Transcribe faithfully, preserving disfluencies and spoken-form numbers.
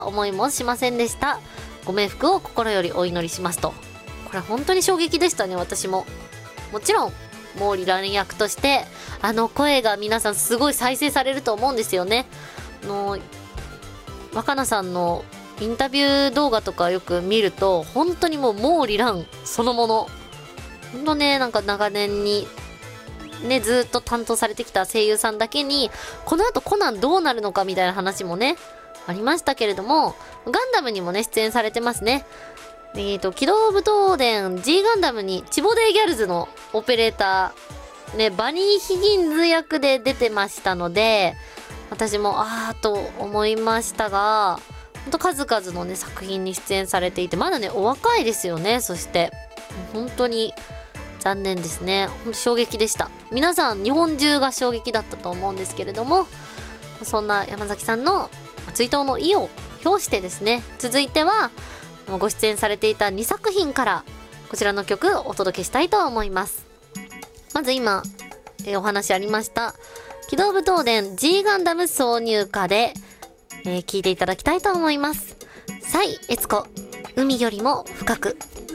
思いもしませんでした。ご冥福を心よりお祈りしますと。これ本当に衝撃でしたね、私も。もちろん、モーリラン役として、あの声が皆さんすごい再生されると思うんですよね。あの、若菜さんのインタビュー動画とかよく見ると、本当にもうモーリランそのもの。ほんとね、なんか長年に、ね、ずっと担当されてきた声優さんだけに、この後コナンどうなるのかみたいな話もね、ありましたけれども、ガンダムにもね、出演されてますね。えっと、機動武闘伝 G ガンダムにチボデーギャルズのオペレーター、ね、バニー・ヒギンズ役で出てましたので、私も、あーと思いましたが、ほんと数々のね、作品に出演されていて、まだね、お若いですよね、そして。本当に残念ですね。ほんと衝撃でした。皆さん、日本中が衝撃だったと思うんですけれども、そんな山崎さんの追悼の意を表してですね、続いては、ご出演されていたにさく品から、こちらの曲をお届けしたいと思います。まず今、えー、お話ありました、機動武闘伝 G ガンダム挿入歌で、えー、聴いていただきたいと思います。サイエツコ、海よりも深く。